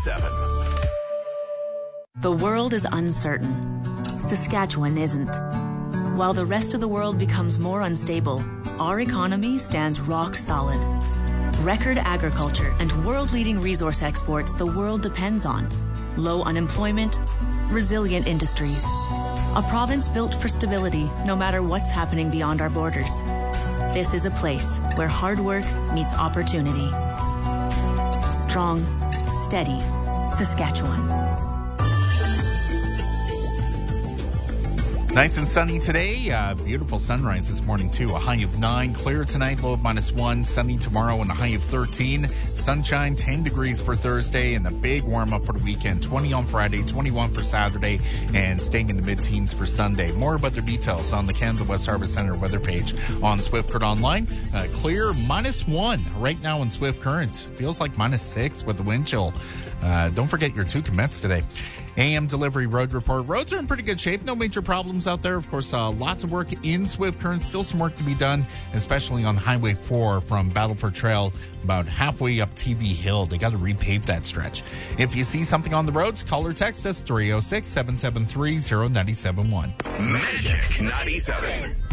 97. The world is uncertain. Saskatchewan isn't. While the rest of the world becomes more unstable, our economy stands rock solid. Record agriculture and world-leading resource exports the world depends on. Low unemployment, resilient industries. A province built for stability no matter what's happening beyond our borders. This is a place where hard work meets opportunity. Strong, steady Saskatchewan. Nice and sunny today. Beautiful sunrise this morning, too. A high of 9. Clear tonight, low of -1. Sunny tomorrow and a high of 13. Sunshine, 10 degrees for Thursday, and a big warm-up for the weekend. 20 on Friday, 21 for Saturday, and staying in the mid-teens for Sunday. More weather details on the Canada West Harvest Centre weather page on Swift Current Online. Clear, -1 right now in Swift Current. Feels like -6 with the wind chill. Don't forget your 2 commits today. AM delivery road report. Roads are in pretty good shape. No major problems out there. Of course, lots of work in Swift Current. Still some work to be done, especially on Highway 4 from Battleford Trail about halfway up TV Hill. They got to repave that stretch. If you see something on the roads, call or text us 306-773-0971. Magic 97.